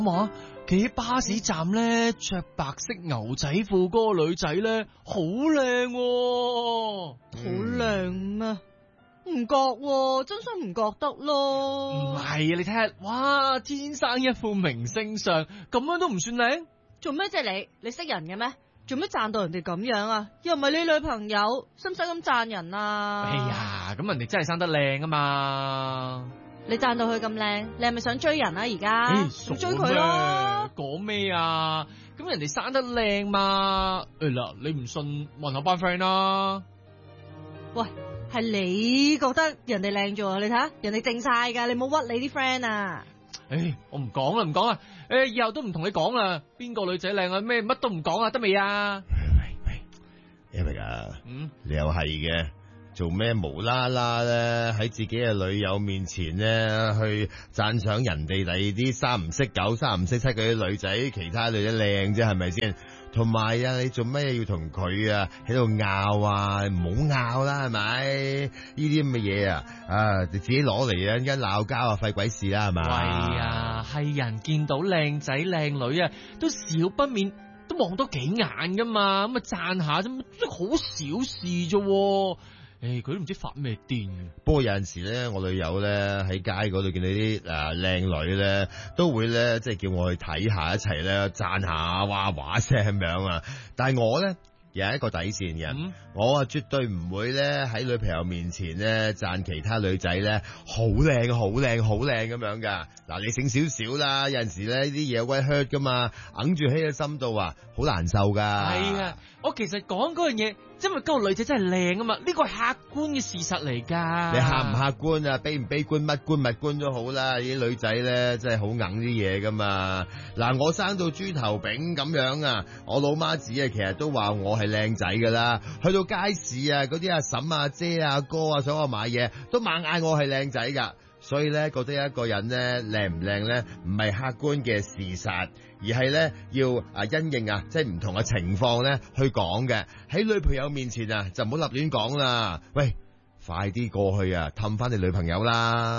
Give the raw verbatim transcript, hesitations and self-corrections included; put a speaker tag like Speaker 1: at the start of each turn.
Speaker 1: 嘛，企喺巴士站咧，着白色牛仔褲嗰個女仔咧，好靚，
Speaker 2: 好靚咩？唔覺喎，真心唔覺得咯。
Speaker 1: 唔係啊，你睇下，哇，天生一副明星相，咁樣都唔算靚？
Speaker 2: 做咩啫你？你識人嘅咩？做咩讚到人哋咁樣啊？又唔係你女朋友，使唔使咁讚人啊？
Speaker 1: 哎呀，咁人哋真係生得靚啊嘛！
Speaker 2: 你讚到佢咁靚，你係咪想追人啊？而家、
Speaker 1: 哎、
Speaker 2: 追佢咯？
Speaker 1: 講咩啊？咁人哋生得靚嘛？誒嗱，你唔信問下班 friend 啦。
Speaker 2: 喂，係你覺得人哋靚咗？你睇下，人哋靜晒噶，你冇屈你啲 friend 啊！
Speaker 1: 誒、哎，我唔講啦，唔講啦，誒、哎，以後都唔同你講啦。邊個女仔靚啊？咩乜都唔講啊？得未啊？
Speaker 3: 喂喂，Eric啊，嗯，你又係嘅。做咩無啦啦咧喺自己嘅女友面前咧去讚賞人哋第二啲三唔識九三唔識七嗰啲女仔，其他女仔靚啫，係咪先？同埋啊，你做咩要同佢啊喺度拗啊？唔好拗啦，係咪？呢啲咁嘅嘢啊，啊，你自己攞嚟啊，一陣鬧交啊，費鬼事啦，係嘛？
Speaker 1: 喂啊，係人見到靚仔靚女啊，都少不免都望多幾眼噶嘛，咁啊讚下啫，好小事啫。誒，佢都唔知發咩癲。
Speaker 3: 不過有陣時咧，我女友咧喺街嗰度見到啲誒靚女咧，都會咧即係叫我去睇下，一齊咧讚下，哇哇聲咁樣啊！但係我咧有一個底線嘅，嗯、我啊絕對唔會咧喺女朋友面前咧讚其他女仔咧好靚、好靚、好靚咁樣噶。嗱，你醒少少啦，有陣時咧呢啲嘢會 hurt 噶嘛，揞住喺個心度啊，好難受噶。
Speaker 1: 係啊，我其實講嗰樣嘢。因為嗰個女仔真係靚啊嘛，呢個係客觀嘅事實嚟噶。
Speaker 3: 你客唔客觀啊？悲唔悲觀？乜觀乜觀都好啦。啲女仔咧真係好硬啲嘢噶嘛。嗱，我生到豬頭炳咁樣啊，我老媽子啊，其實都話我係靚仔噶啦。去到街市啊，嗰啲阿嬸啊、姐啊、阿哥啊，想我買嘢，都猛嗌我係靚仔噶。所以咧，覺得一個人咧靚唔靚咧，唔係客觀嘅事實，而係咧要啊因應啊，即係唔同嘅情況咧去講嘅。喺女朋友面前啊，就唔好立亂講啦。喂，快啲過去啊，氹翻你女朋友啦！